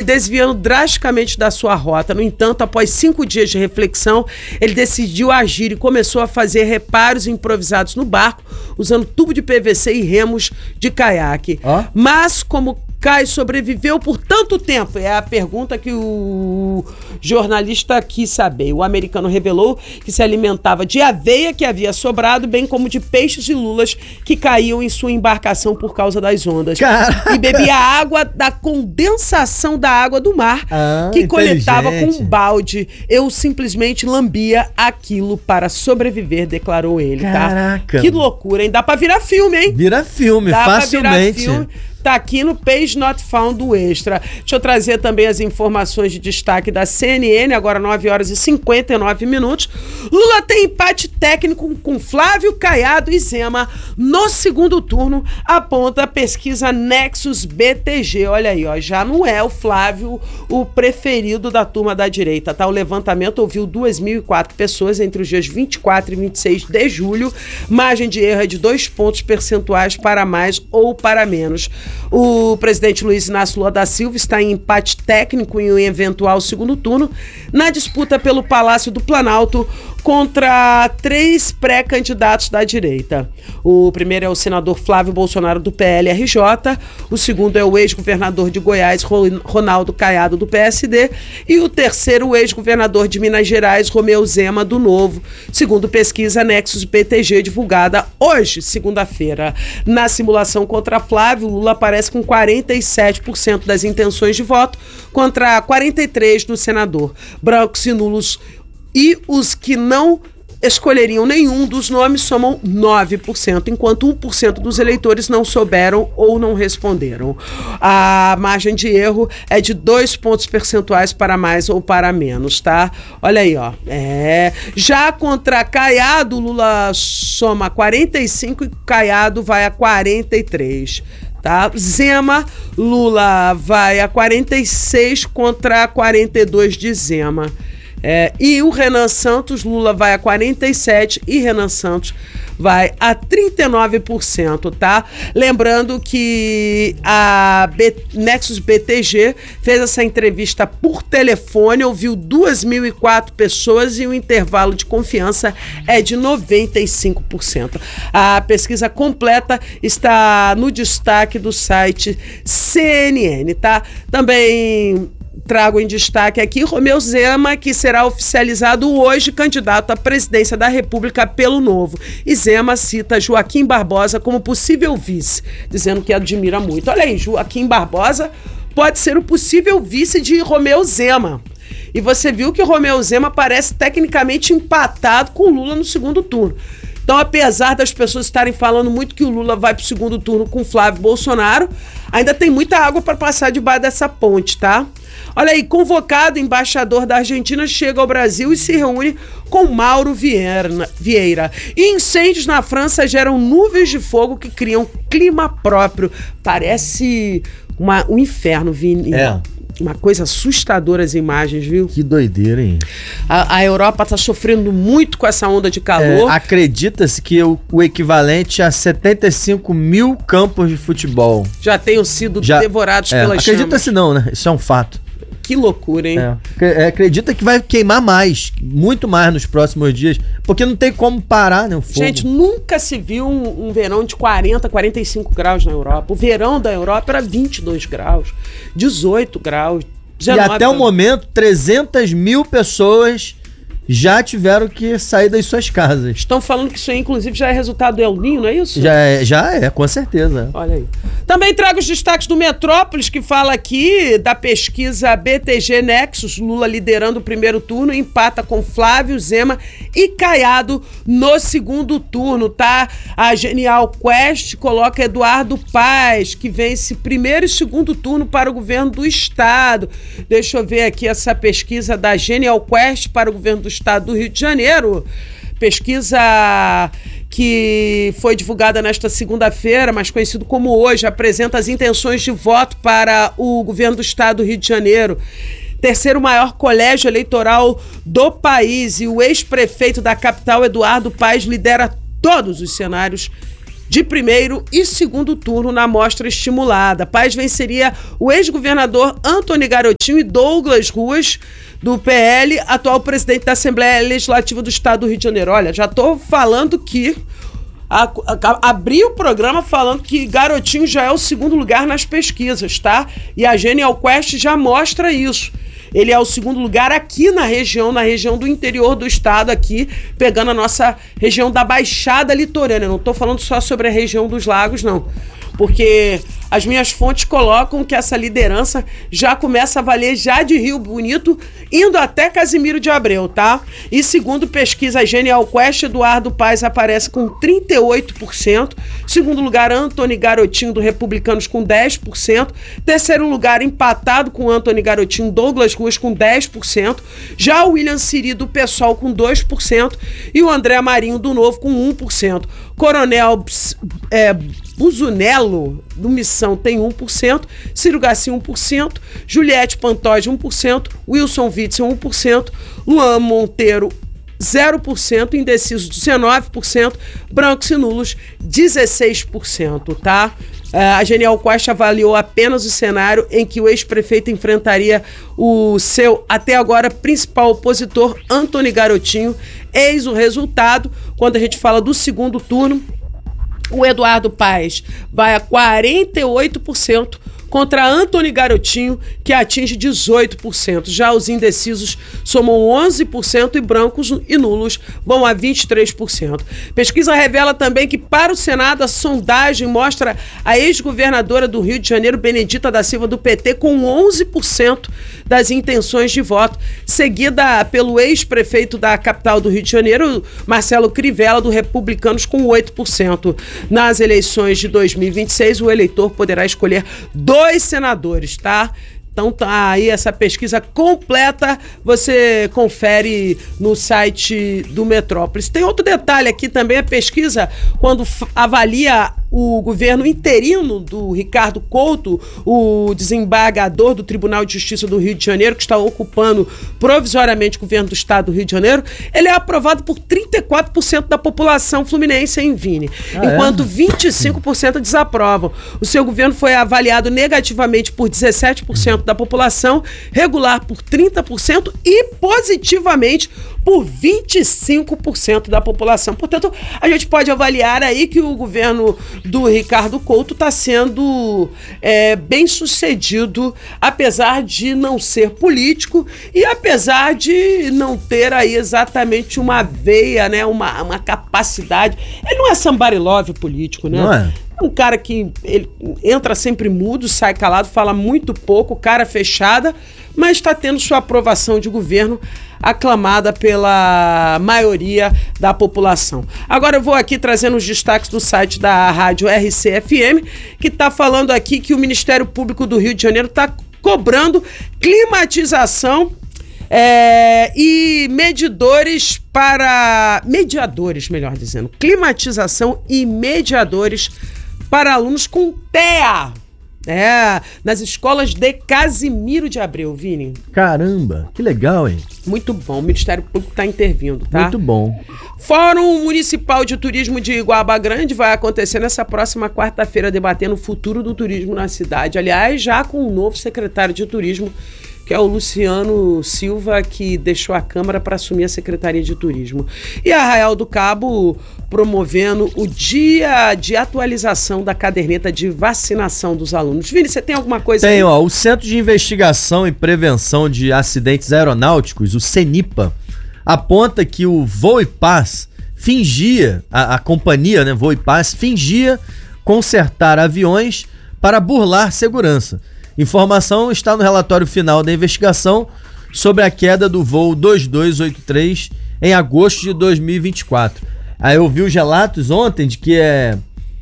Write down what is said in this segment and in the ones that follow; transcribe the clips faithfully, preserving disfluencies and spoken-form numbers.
desviando drasticamente da sua rota. No entanto, após cinco dias de reflexão, ele decidiu agir e começou a fazer reparos improvisados no barco, usando tubo de P V C e remos de caiaque. Oh. Mas, como Caio sobreviveu por tanto tempo? É a pergunta que o jornalista quis saber. O americano revelou que se alimentava de aveia que havia sobrado, bem como de peixes e lulas que caíam em sua embarcação por causa das ondas. Caraca. E bebia água da condensação da água do mar, ah, que coletava com um balde. Eu simplesmente lambia aquilo para sobreviver, declarou ele. Caraca. Tá? Que loucura, hein? Dá pra virar filme, hein? Vira filme, Dá facilmente. Pra virar filme. Tá aqui no Page Not Found do Extra. Deixa eu trazer também as informações de destaque da C N N, agora nove horas e cinquenta e nove minutos. Lula tem empate técnico com Flávio, Caiado e Zema no segundo turno, aponta a pesquisa Nexus B T G. Olha aí, ó, já não é o Flávio o preferido da turma da direita, tá? O levantamento ouviu duas mil e quatro pessoas entre os dias vinte e quatro e vinte e seis de julho. Margem de erro é de dois pontos percentuais para mais ou para menos. O presidente Luiz Inácio Lula da Silva está em empate técnico em um eventual segundo turno na disputa pelo Palácio do Planalto contra três pré-candidatos da direita. O primeiro é o senador Flávio Bolsonaro do P L R J, o segundo é o ex-governador de Goiás, Ronaldo Caiado do P S D, e o terceiro, o ex-governador de Minas Gerais, Romeu Zema, do Novo, segundo pesquisa Nexus B T G divulgada hoje, segunda-feira. Na simulação contra Flávio, Lula aparece com quarenta e sete por cento das intenções de voto contra quarenta e três por cento do senador. Brancos e nulos e os que não escolheriam nenhum dos nomes somam nove por cento, enquanto um por cento dos eleitores não souberam ou não responderam. A margem de erro é de dois pontos percentuais para mais ou para menos, tá? Olha aí, ó. É. Já contra Caiado, Lula soma quarenta e cinco e Caiado vai a quarenta e três. Tá? Zema, Lula vai a quarenta e seis contra quarenta e dois de Zema. É, e o Renan Santos, Lula vai a quarenta e sete e Renan Santos vai a trinta e nove por cento, tá? Lembrando que a B- Nexus B T G fez essa entrevista por telefone, ouviu duas mil e quatro pessoas e o intervalo de confiança é de noventa e cinco por cento. A pesquisa completa está no destaque do site C N N, tá? Também trago em destaque aqui Romeu Zema, que será oficializado hoje candidato à presidência da República pelo Novo. E Zema cita Joaquim Barbosa como possível vice, dizendo que admira muito. Olha aí, Joaquim Barbosa pode ser o possível vice de Romeu Zema. E você viu que o Romeu Zema parece tecnicamente empatado com Lula no segundo turno. Então, apesar das pessoas estarem falando muito que o Lula vai para o segundo turno com Flávio Bolsonaro, ainda tem muita água para passar debaixo dessa ponte, tá? Olha aí, convocado, embaixador da Argentina chega ao Brasil e se reúne com Mauro Vieira. Vieira. E incêndios na França geram nuvens de fogo que criam clima próprio. Parece uma, um inferno, Vini. É. Uma coisa assustadora as imagens, viu? Que doideira, hein? A, a Europa está sofrendo muito com essa onda de calor. É, acredita-se que o, o equivalente a setenta e cinco mil campos de futebol Já tenham sido Já, devorados é, pelas chamas. acredita-se não, né? Isso é um fato. Que loucura, hein? É. Acredita que vai queimar mais, muito mais nos próximos dias, porque não tem como parar, né, o fogo. Gente, nunca se viu um, um verão de quarenta, quarenta e cinco graus na Europa. O verão da Europa era vinte e dois graus, dezoito graus, dezenove E até o momento, trezentas mil pessoas já tiveram que sair das suas casas. Estão falando que isso aí, inclusive, já é resultado do El Niño, não é isso? Já é, já é, com certeza. Olha aí. Também trago os destaques do Metrópolis, que fala aqui da pesquisa B T G Nexus, Lula liderando o primeiro turno, empata com Flávio, Zema e Caiado no segundo turno, tá? A Genial Quest coloca Eduardo Paes, que vence primeiro e segundo turno para o governo do estado. Deixa eu ver aqui essa pesquisa da Genial Quest para o governo do estado do Rio de Janeiro. Pesquisa que foi divulgada nesta segunda-feira, mais conhecido como hoje, apresenta as intenções de voto para o governo do estado do Rio de Janeiro. Terceiro maior colégio eleitoral do país, e o ex-prefeito da capital, Eduardo Paes, lidera todos os cenários de primeiro e segundo turno na amostra estimulada. Paes venceria o ex-governador Antony Garotinho e Douglas Ruas, do P L, atual presidente da Assembleia Legislativa do Estado do Rio de Janeiro. Olha, já tô falando que... A, a, abri o programa falando que Garotinho já é o segundo lugar nas pesquisas, tá? E a Genial Quest já mostra isso. Ele é o segundo lugar aqui na região, na região do interior do estado, aqui, pegando a nossa região da Baixada Litorânea. Eu não tô falando só sobre a região dos lagos, não. Porque as minhas fontes colocam que essa liderança já começa a valer já de Rio Bonito, indo até Casimiro de Abreu, tá? E segundo pesquisa Genial Quest, Eduardo Paes aparece com trinta e oito por cento. Segundo lugar, Antony Garotinho, do Republicanos, com dez por cento. Terceiro lugar, empatado com Antony Garotinho, Douglas Ruas, com dez por cento. Já o William Siri, do PSOL, com dois por cento. E o André Marinho, do Novo, com um por cento. Coronel é, Buzunello, do Missão, tem um por cento, Ciro Garcia um por cento, Juliette Pantoja um por cento, Wilson Witzel um por cento, Luan Monteiro zero por cento, indecisos dezenove por cento, brancos e nulos dezesseis por cento, tá? A Genial Quest avaliou apenas o cenário em que o ex-prefeito enfrentaria o seu, até agora, principal opositor, Antony Garotinho. Eis o resultado, quando a gente fala do segundo turno, o Eduardo Paes vai a quarenta e oito por cento contra Antony Garotinho, que atinge dezoito por cento. Já os indecisos somam onze por cento e brancos e nulos vão a vinte e três por cento. Pesquisa revela também que, para o Senado, a sondagem mostra a ex-governadora do Rio de Janeiro, Benedita da Silva, do P T, com onze por cento das intenções de voto, seguida pelo ex-prefeito da capital do Rio de Janeiro, Marcelo Crivella, do Republicanos, com oito por cento. Nas eleições de dois mil e vinte e seis, o eleitor poderá escolher dois senadores, tá? Então tá aí essa pesquisa completa, você confere no site do Metrópolis. Tem outro detalhe aqui também, a pesquisa, quando f- avalia o governo interino do Ricardo Couto, o desembargador do Tribunal de Justiça do Rio de Janeiro, que está ocupando provisoriamente o governo do estado do Rio de Janeiro, ele é aprovado por trinta e quatro por cento da população fluminense, hein, Vini? Ah, enquanto é? vinte e cinco por cento desaprovam. O seu governo foi avaliado negativamente por dezessete por cento da população, regular por trinta por cento e positivamente por vinte e cinco por cento da população. Portanto, a gente pode avaliar aí que o governo do Ricardo Couto está sendo é, bem sucedido, apesar de não ser político e apesar de não ter aí exatamente uma veia, né, uma, uma capacidade. Ele não é somebody love político, né? Não é. É um cara que ele entra sempre mudo, sai calado, fala muito pouco, cara fechada, mas está tendo sua aprovação de governo aclamada pela maioria da população. Agora eu vou aqui trazendo os destaques do site da rádio R C F M, que está falando aqui que o Ministério Público do Rio de Janeiro está cobrando climatização É, e medidores para... Mediadores, melhor dizendo. Climatização e mediadores para alunos com T E A. É, nas escolas de Casimiro de Abreu, Vini. Caramba, que legal, hein? Muito bom, o Ministério Público está intervindo, tá? Muito bom. Fórum Municipal de Turismo de Iguaba Grande vai acontecer nessa próxima quarta-feira, debatendo o futuro do turismo na cidade. Aliás, já com o novo secretário de Turismo, que é o Luciano Silva, que deixou a Câmara para assumir a Secretaria de Turismo. E a Arraial do Cabo promovendo o dia de atualização da caderneta de vacinação dos alunos. Vini, você tem alguma coisa Tem, aí? ó, o Centro de Investigação e Prevenção de Acidentes Aeronáuticos, o CENIPA, aponta que o Voipaz fingia, a, a companhia, né, Voipaz, fingia consertar aviões para burlar segurança. Informação está no relatório final da investigação sobre a queda do voo dois dois oito três em agosto de dois mil e vinte e quatro. Aí eu vi os relatos ontem de que é,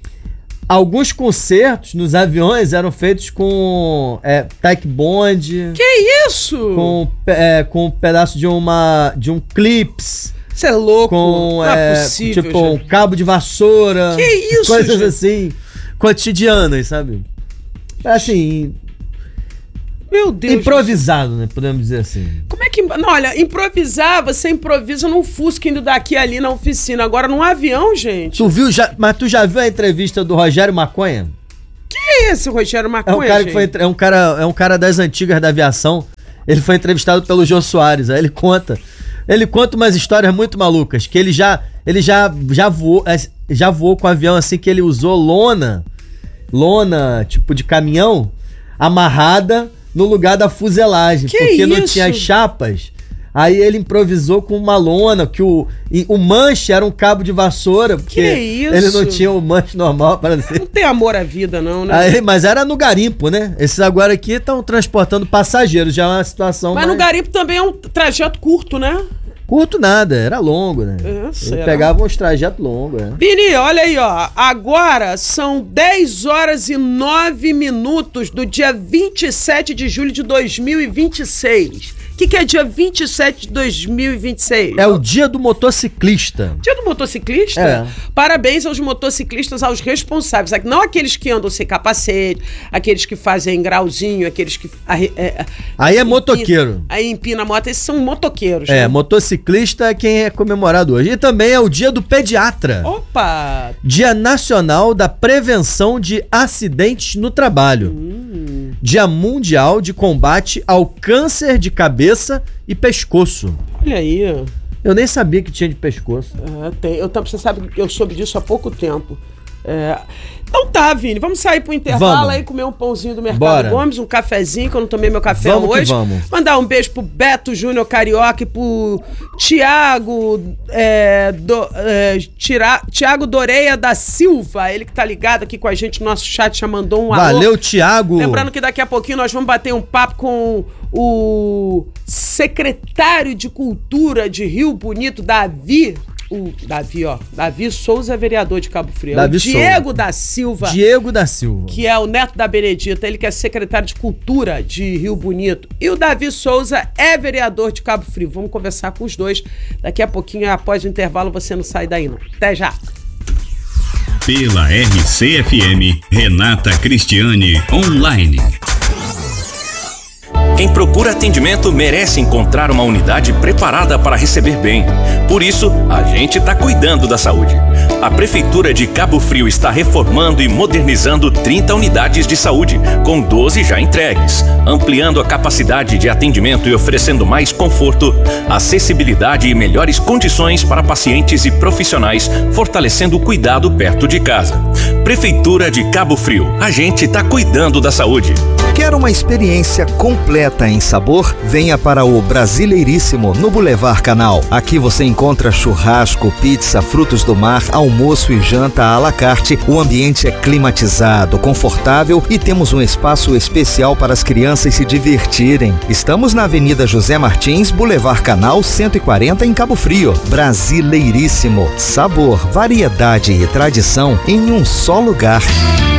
alguns consertos nos aviões eram feitos com é, tack bond. Que isso? Com, é, com um pedaço de, uma, de um clips. Você é louco. Com, não é, é possível, tipo, um cabo de vassoura. Que isso, coisas gente? assim, cotidianas, sabe? Assim... Meu Deus. Improvisado, né? Podemos dizer assim. Como é que que... Não, olha, improvisar, você improvisa num Fusca indo daqui ali na oficina. Agora, num avião, gente... Tu viu, já, mas tu já viu a entrevista do Rogério Maconha? Que é esse Rogério Maconha, é um cara gente? que foi, é um cara, é um cara das antigas da aviação. Ele foi entrevistado pelo Jô Soares. Aí ele conta... Ele conta umas histórias muito malucas, que ele já, ele já, já, voou, já voou com o avião assim, que ele usou lona, lona tipo de caminhão, amarrada no lugar da fuselagem, que porque isso? não tinha chapas. Aí ele improvisou com uma lona, que o, o manche era um cabo de vassoura, porque que isso? ele não tinha o manche normal para ser. Não tem amor à vida não, né? Aí, mas era no garimpo, né? Esses agora aqui estão transportando passageiros, já é uma situação Mas mais... no garimpo também é um trajeto curto, né? Curto nada, era longo, né? É, Ele pegava uns trajetos longos, né? Vini, olha aí, ó. Agora são dez horas e nove minutos do dia vinte e sete de julho de dois mil e vinte e seis. O que, que é dia vinte e sete de dois mil e vinte e seis? É o dia do motociclista. Dia do motociclista? É. Parabéns aos motociclistas, aos responsáveis. Não aqueles que andam sem capacete, aqueles que fazem grauzinho, aqueles que... É, aí é empina, motoqueiro. Aí empina a moto. Esses são motoqueiros. É, né? Motociclista é quem é comemorado hoje. E também é o dia do pediatra. Opa! Dia Nacional da Prevenção de Acidentes no Trabalho. Hum. Dia Mundial de Combate ao Câncer de Cabeça e Pescoço. Olha aí. Eu nem sabia que tinha de pescoço. É, tem. Eu, você sabe que eu soube disso há pouco tempo. É... Então tá, Vini, vamos sair pro intervalo vamos. aí, comer um pãozinho do Mercado Bora. Gomes, um cafezinho, que eu não tomei meu café vamos hoje. Que vamos. Mandar um beijo pro Beto Júnior Carioca e pro Tiago é, do, é, Tira, Tiago Doreia da Silva, ele que tá ligado aqui com a gente no nosso chat, já mandou um alô. Valeu, Tiago. Lembrando que daqui a pouquinho nós vamos bater um papo com o secretário de Cultura de Rio Bonito, Davi. O Davi, ó. Davi Souza, vereador de Cabo Frio. Davi o Diego Souza. da Silva. Diego da Silva. Que é o neto da Benedita. Ele que é secretário de Cultura de Rio Bonito. E o Davi Souza é vereador de Cabo Frio. Vamos conversar com os dois. Daqui a pouquinho, após o intervalo, você não sai daí, não. Até já. Pela R C F M, Renata Cristiane Online. Quem procura atendimento merece encontrar uma unidade preparada para receber bem. Por isso, a gente está cuidando da saúde. A Prefeitura de Cabo Frio está reformando e modernizando trinta unidades de saúde, com doze já entregues, ampliando a capacidade de atendimento e oferecendo mais conforto, acessibilidade e melhores condições para pacientes e profissionais, fortalecendo o cuidado perto de casa. Prefeitura de Cabo Frio, a gente está cuidando da saúde. Quer uma experiência completa em sabor? Venha para o Brasileiríssimo, no Boulevard Canal. Aqui você encontra churrasco, pizza, frutos do mar, almoço e janta à la carte. O ambiente é climatizado, confortável e temos um espaço especial para as crianças se divertirem. Estamos na Avenida José Martins, Boulevard Canal cento e quarenta, em Cabo Frio. Brasileiríssimo. Sabor, variedade e tradição em um só lugar.